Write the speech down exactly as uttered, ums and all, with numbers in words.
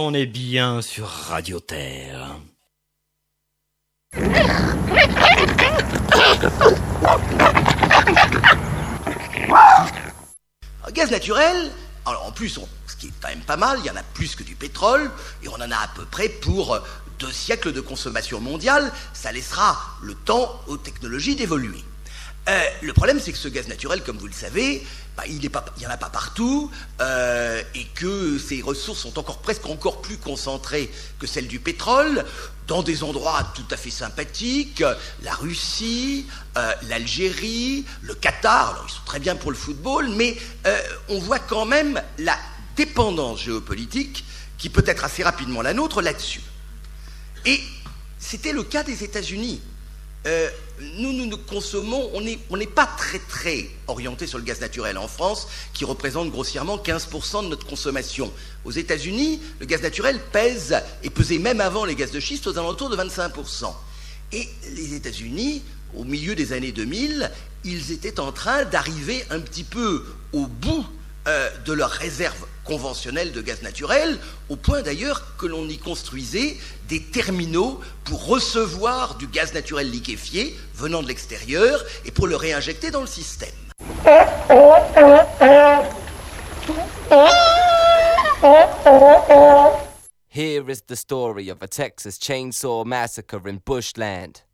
on est bien sur Radio Terre. Un gaz naturel, alors en plus, on, ce qui est quand même pas mal, il y en a plus que du pétrole, et on en a à peu près pour deux siècles de consommation mondiale. Ça laissera le temps aux technologies d'évoluer. Euh, le problème, c'est que ce gaz naturel, comme vous le savez, bah, il n'y en a pas partout, euh, et que ses ressources sont encore presque encore plus concentrées que celles du pétrole, dans des endroits tout à fait sympathiques, la Russie, euh, l'Algérie, le Qatar. Alors ils sont très bien pour le football, mais euh, on voit quand même la dépendance géopolitique qui peut être assez rapidement la nôtre là-dessus. Et c'était le cas des États-Unis. Euh, nous, nous nous consommons, on n'est on n'est pas très très orienté sur le gaz naturel en France, qui représente grossièrement quinze pour cent de notre consommation. Aux États-Unis, le gaz naturel pèse, et pesait même avant les gaz de schiste, aux alentours de vingt-cinq pour cent. Et les États-Unis, au milieu des années deux mille, ils étaient en train d'arriver un petit peu au bout euh, de leurs réserves conventionnelles de gaz naturel, au point d'ailleurs que l'on y construisait des terminaux pour recevoir du gaz naturel liquéfié venant de l'extérieur et pour le réinjecter dans le système. Here is the story of a Texas chainsaw massacre in bushland.